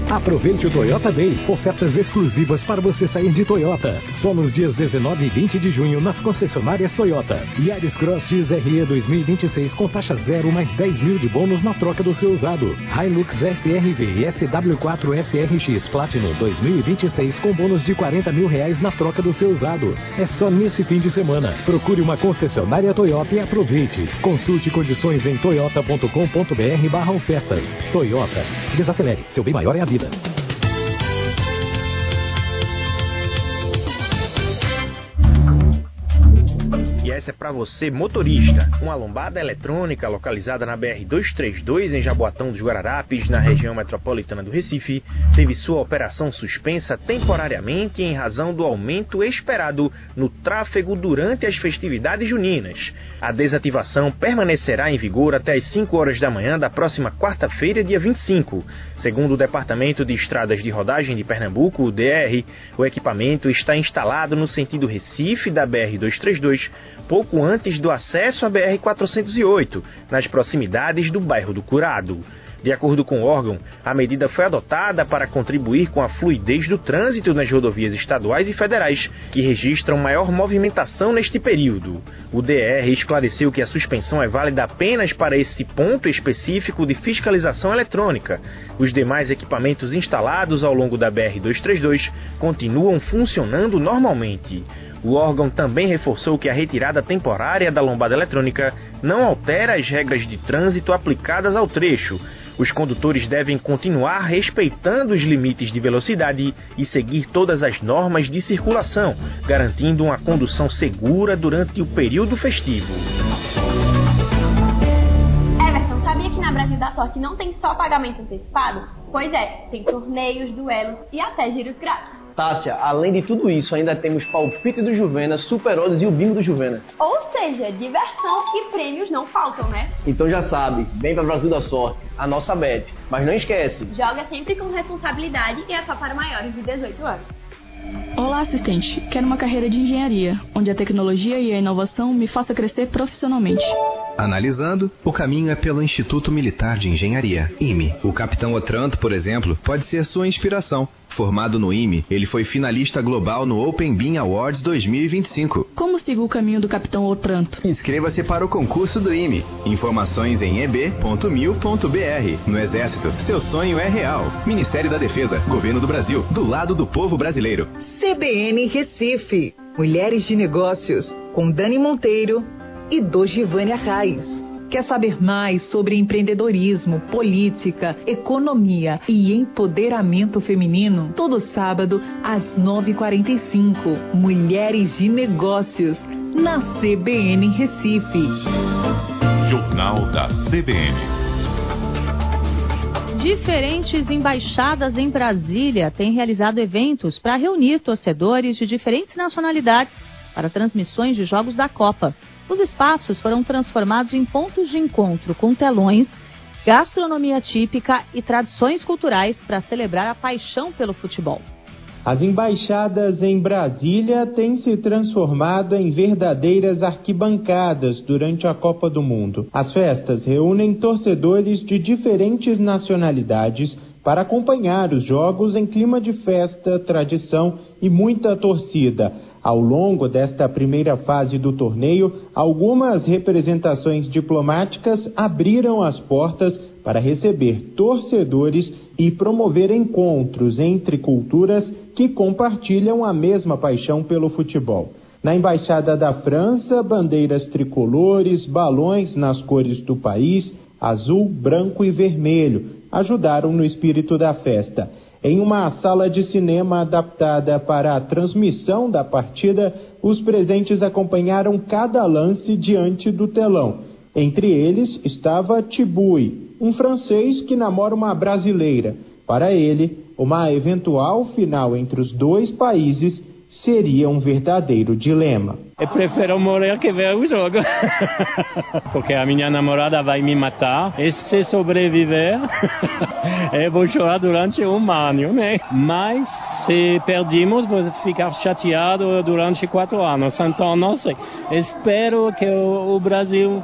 Aproveite o Toyota Day, ofertas exclusivas para você sair de Toyota. Só nos dias 19 e 20 de junho nas concessionárias Toyota. Yaris Cross XRE 2026 com taxa zero mais 10 mil de bônus na troca do seu usado. Hilux SRV e SW4 SRX Platinum 2026 com bônus de 40 mil reais na troca do seu usado. É só nesse fim de semana. Procure uma concessionária Toyota e aproveite. Consulte condições em toyota.com.br/ofertas. Toyota. Desacelere. Seu bem maior é a vida. E essa é para você, motorista. Uma lombada eletrônica localizada na BR-232 em Jaboatão dos Guararapes, na região metropolitana do Recife, teve sua operação suspensa temporariamente em razão do aumento esperado no tráfego durante as festividades juninas. A desativação permanecerá em vigor até às 5 horas da manhã da próxima quarta-feira, dia 25. Segundo o Departamento de Estradas de Rodagem de Pernambuco, o DR, o equipamento está instalado no sentido Recife da BR-232, pouco antes do acesso à BR-408, nas proximidades do bairro do Curado. De acordo com o órgão, a medida foi adotada para contribuir com a fluidez do trânsito nas rodovias estaduais e federais, que registram maior movimentação neste período. O DR esclareceu que a suspensão é válida apenas para esse ponto específico de fiscalização eletrônica. Os demais equipamentos instalados ao longo da BR-232 continuam funcionando normalmente. O órgão também reforçou que a retirada temporária da lombada eletrônica não altera as regras de trânsito aplicadas ao trecho. Os condutores devem continuar respeitando os limites de velocidade e seguir todas as normas de circulação, garantindo uma condução segura durante o período festivo. Everton, sabia que na Brasil da Sorte não tem só pagamento antecipado? Pois é, tem torneios, duelos e até giros grátis. Tássia, além de tudo isso, ainda temos palpite do Juvena, Super Odds e o bingo do Juvena. Ou seja, diversão e prêmios não faltam, né? Então já sabe, vem pra Brasil da Sorte, a nossa bet. Mas não esquece, joga sempre com responsabilidade e é só para maiores de 18 anos. Olá, assistente. Quero uma carreira de engenharia, onde a tecnologia e a inovação me façam crescer profissionalmente. Analisando, o caminho é pelo Instituto Militar de Engenharia, IME. O capitão Otranto, por exemplo, pode ser sua inspiração. Formado no IME, ele foi finalista global no Open Bean Awards 2025. Como sigo o caminho do capitão Otranto? Inscreva-se para o concurso do IME. Informações em eb.mil.br. No Exército, seu sonho é real. Ministério da Defesa, Governo do Brasil, do lado do povo brasileiro. CBN Recife. Mulheres de Negócios, com Dani Monteiro e Dogivânia Reis. Quer saber mais sobre empreendedorismo, política, economia e empoderamento feminino? Todo sábado, às 9h45, Mulheres de Negócios, na CBN Recife. Jornal da CBN. Diferentes embaixadas em Brasília têm realizado eventos para reunir torcedores de diferentes nacionalidades para transmissões de jogos da Copa. Os espaços foram transformados em pontos de encontro com telões, gastronomia típica e tradições culturais para celebrar a paixão pelo futebol. As embaixadas em Brasília têm se transformado em verdadeiras arquibancadas durante a Copa do Mundo. As festas reúnem torcedores de diferentes nacionalidades para acompanhar os jogos em clima de festa, tradição e muita torcida. Ao longo desta primeira fase do torneio, algumas representações diplomáticas abriram as portas para receber torcedores e promover encontros entre culturas que compartilham a mesma paixão pelo futebol. Na Embaixada da França, bandeiras tricolores, balões nas cores do país, azul, branco e vermelho, ajudaram no espírito da festa. Em uma sala de cinema adaptada para a transmissão da partida, os presentes acompanharam cada lance diante do telão. Entre eles estava Tibui, um francês que namora uma brasileira. Para ele, uma eventual final entre os dois países seria um verdadeiro dilema. Eu prefiro morrer que ver o jogo, porque a minha namorada vai me matar, e se sobreviver, eu vou chorar durante um ano, né? Mas se perdemos, vou ficar chateado durante 4 anos, então não sei. Espero que o Brasil